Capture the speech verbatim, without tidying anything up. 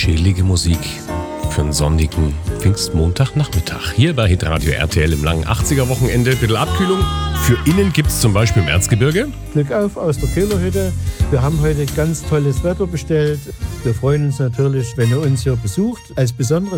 chillige Musik für einen sonnigen Pfingstmontagnachmittag. Hier bei Hitradio R T L im langen achtziger-Wochenende. Ein bisschen Abkühlung. Für innen gibt es zum Beispiel im Erzgebirge. Glück auf aus der Köhlerhütte. Wir haben heute ganz tolles Wetter bestellt. Wir freuen uns natürlich, wenn ihr uns hier besucht. Als besonderes